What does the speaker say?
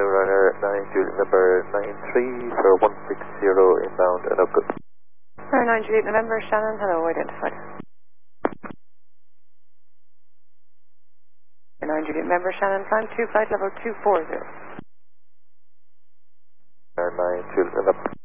runner 9 Juliet number 93 for 160 inbound and up good. Runner 9 Juliet November, Shannon, hello, identified. 9 Juliet November, Shannon, climb 2, flight level 240. Runner 9 Juliet November.